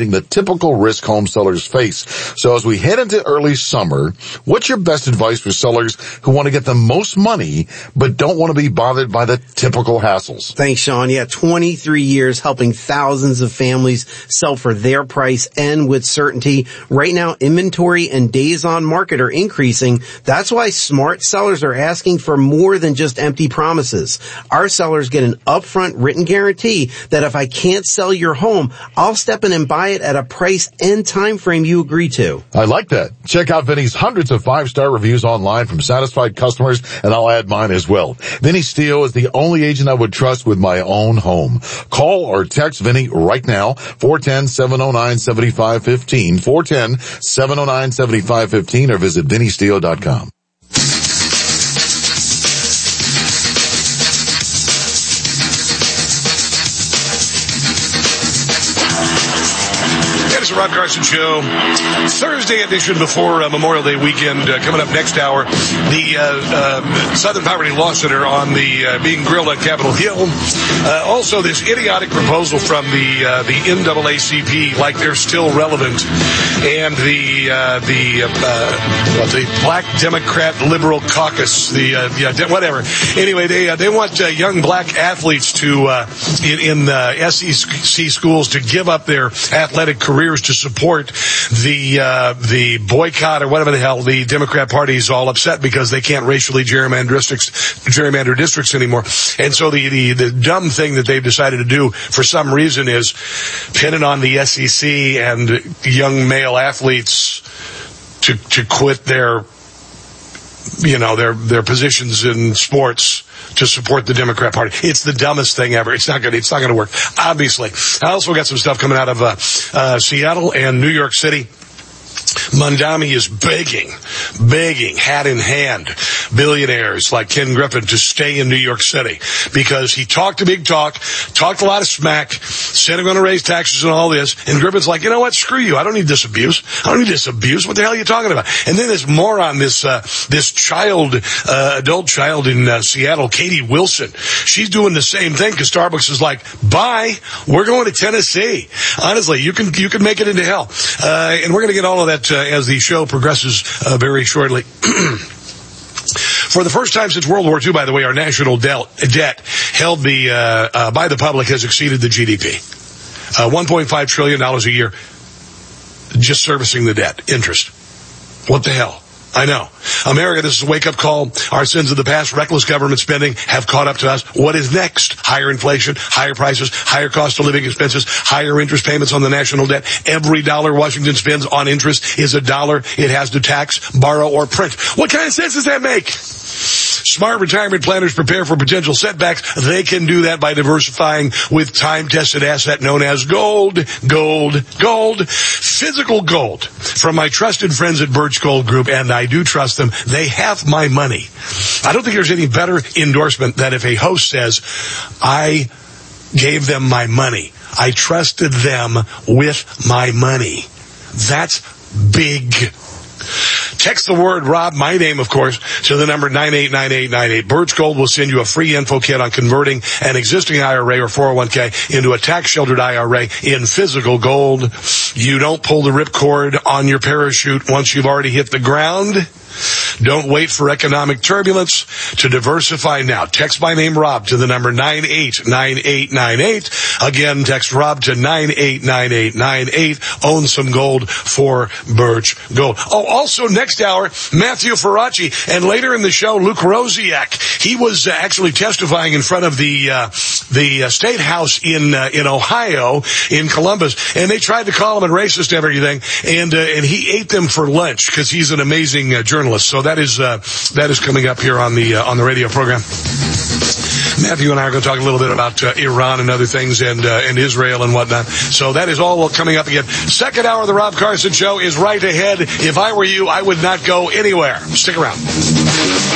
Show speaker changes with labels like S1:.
S1: eliminating the typical risk home sellers face. So as we head into early summer, what's your best advice for sellers who want to get the most money but don't want to be bothered by the typical hassles?
S2: Thanks, Sean. Yeah, 23 years helping thousands of families sell for their price and with certainty. Right now, inventory and days on market are increasing. That's why smart sellers are asking for more than just empty promises. Our sellers get an upfront written guarantee that if I can't sell your home, I'll step in and buy it at a price and time frame you agree to.
S1: I like that. Check out Vinny's hundreds of 5-star reviews online from satisfied customers, and I'll add mine as well. Vinny Steele is the only agent I would trust with my own home. Call or text Vinny right now, 410-709-7515, 410-709-7515, or visit VinnySteele.com.
S3: It's the Rob Carson Show. Thursday edition before Memorial Day weekend. Coming up next hour, the Southern Poverty Law Center on the being grilled on Capitol Hill. Also, this idiotic proposal from the NAACP, like they're still relevant, and the Black Democrat Liberal Caucus. Whatever. Anyway, they want young black athletes to in SEC schools to give up their athletic careers to support the boycott or whatever the hell. The Democrat Party is all upset because they can't racially gerrymander districts anymore. And so the dumb thing that they've decided to do for some reason is pin it on the SEC and young male athletes to quit their positions in sports to support the Democrat Party. It's the dumbest thing ever. It's not going to work, obviously. I also got some stuff coming out of Seattle and New York City. Mondami is begging, hat in hand, billionaires like Ken Griffin to stay in New York City because he talked a big talk, talked a lot of smack, said I'm going to raise taxes and all this, and Griffin's like, you know what, screw you, I don't need this abuse. What the hell are you talking about? And then this moron, this adult child in Seattle, Katie Wilson, she's doing the same thing because Starbucks is like, bye, we're going to Tennessee. Honestly, you can make it into hell. And we're going to get all of that as the show progresses very shortly. For the first time since World War II, by the way, our national debt held by the public has exceeded the GDP. $1.5 trillion a year just servicing the debt, interest. What the hell? I know. America, this is a wake-up call. Our sins of the past, reckless government spending, have caught up to us. What is next? Higher inflation, higher prices, higher cost of living expenses, higher interest payments on the national debt. Every dollar Washington spends on interest is a dollar it has to tax, borrow, or print. What kind of sense does that make? Smart retirement planners prepare for potential setbacks. They can do that by diversifying with time-tested asset known as gold. Physical gold. From my trusted friends at Birch Gold Group, and I do trust them, they have my money. I don't think there's any better endorsement than if a host says, I gave them my money. I trusted them with my money. That's big. Text the word Rob, my name, of course, to the number 989898. Birch Gold will send you a free info kit on converting an existing IRA or 401k into a tax-sheltered IRA in physical gold. You don't pull the ripcord on your parachute once you've already hit the ground. Don't wait for economic turbulence to diversify now. Text my name, Rob, to the number 989898. Again, text Rob to 989898. Own some gold for Birch Gold. Oh, also next hour, Matthew Ferracci, and later in the show, Luke Rosiak. He was actually testifying in front of the State House in Ohio, in Columbus, and they tried to call him a racist and everything, and he ate them for lunch because he's an amazing journalist. So that is coming up here on the radio program. Matthew and I are going to talk a little bit about Iran and other things and Israel and whatnot. So that is all coming up again. Second hour of the Rob Carson Show is right ahead. If I were you, I would not go anywhere. Stick around.